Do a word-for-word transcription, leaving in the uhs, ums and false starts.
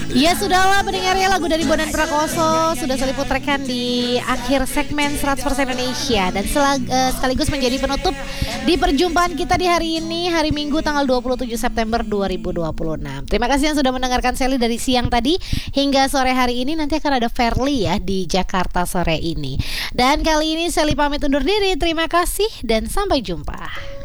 Ya sudahlah pendengar ya, lagu dari Bondan Prakoso sudah saya putarkan di akhir segmen seratus persen Indonesia. Dan selag, uh, sekaligus menjadi penutup di perjumpaan kita di hari ini, hari Minggu tanggal dua puluh tujuh September dua ribu dua puluh enam. Terima kasih yang sudah mendengarkan Sally dari siang tadi hingga sore hari ini. Nanti akan ada Verly ya di Jakarta sore ini. Dan kali ini Sally pamit undur diri. Terima kasih dan sampai jumpa.